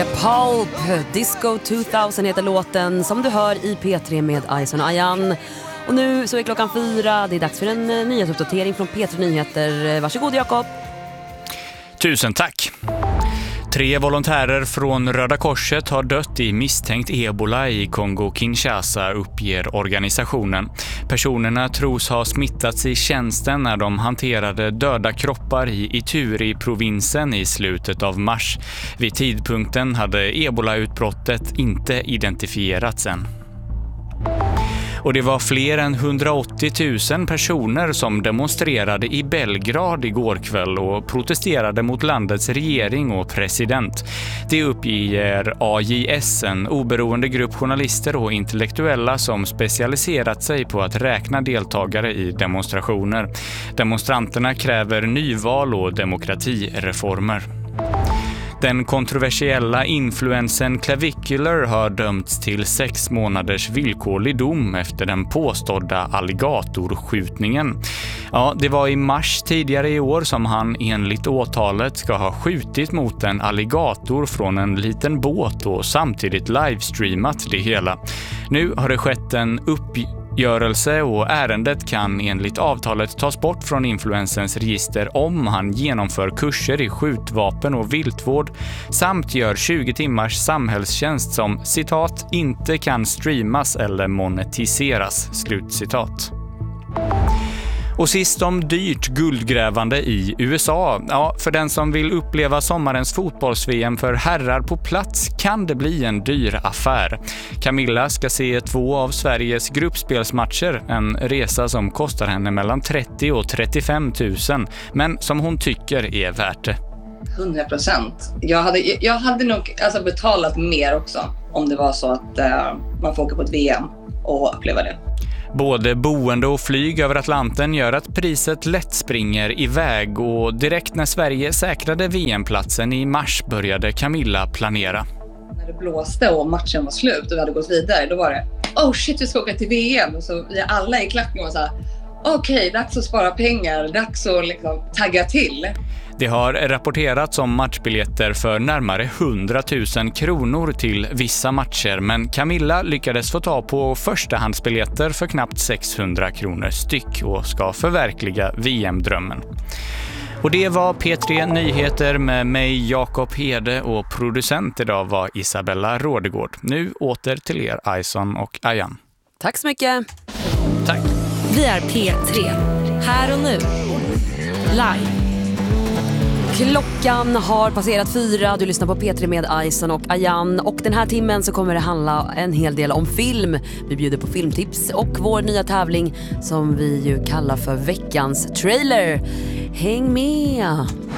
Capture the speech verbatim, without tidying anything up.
Pulp, Disco tvåtusen heter låten som du hör i P tre med Ison och Ayan. Och nu så är klockan fyra, det är dags för en nyhetsuppdatering från P tre Nyheter. Varsågod Jakob. Tusen tack. Tre volontärer från Röda Korset har dött i misstänkt ebola i Kongo-Kinshasa, uppger organisationen. Personerna tros ha smittats i tjänsten när de hanterade döda kroppar i Ituri-provinsen i slutet av mars. Vid tidpunkten hade ebola-utbrottet inte identifierats än. Och det var fler än hundraåttio tusen personer som demonstrerade i Belgrad igår kväll och protesterade mot landets regering och president. Det uppger A J S, en oberoende grupp journalister och intellektuella som specialiserat sig på att räkna deltagare i demonstrationer. Demonstranterna kräver nyval och demokratireformer. Den kontroversiella influensen Clavicular har dömts till sex månaders villkorlig dom efter den påstådda alligatorskjutningen. Ja, det var i mars tidigare i år som han enligt åtalet ska ha skjutit mot en alligator från en liten båt och samtidigt livestreamat det hela. Nu har det skett en uppgörelse och ärendet kan enligt avtalet tas bort från influensens register om han genomför kurser i skjutvapen och viltvård samt gör tjugo timmars samhällstjänst som citat inte kan streamas eller monetiseras, slutcitat. Och sist om dyrt guldgrävande i U S A. Ja, för den som vill uppleva sommarens fotbolls-V M för herrar på plats kan det bli en dyr affär. Camilla ska se två av Sveriges gruppspelsmatcher, en resa som kostar henne mellan trettio och trettiofem tusen, men som hon tycker är värt det. hundra procent. Jag hade, jag hade nog alltså betalat mer också om det var så att uh, man får åka på ett V M och uppleva det. Både boende och flyg över Atlanten gör att priset lätt springer iväg och direkt när Sverige säkrade V M-platsen i mars började Camilla planera. När det blåste och matchen var slut och vi hade gått vidare, då var det oh shit, vi ska åka till V M. Och så vi alla i klacken var så här, okej, okay, dags att spara pengar, dags att liksom tagga till. Det har rapporterats om matchbiljetter för närmare hundratusen kronor till vissa matcher, men Camilla lyckades få ta på förstahandsbiljetter för knappt sexhundra kronor styck och ska förverkliga V M-drömmen. Och det var P tre Nyheter med mig Jakob Hede och producent idag var Isabella Rådegård. Nu åter till er Ison och Ayan. Tack så mycket. Tack. Vi är P tre. Här och nu. Live. Klockan har passerat fyra, du lyssnar på P tre med Ison och Ayan och den här timmen så kommer det handla en hel del om film. Vi bjuder på filmtips och vår nya tävling som vi ju kallar för veckans trailer. Häng med!